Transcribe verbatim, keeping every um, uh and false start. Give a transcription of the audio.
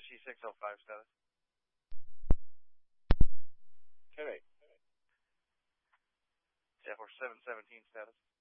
Apache six oh five status. ten eight. Jet Force seven seventeen status.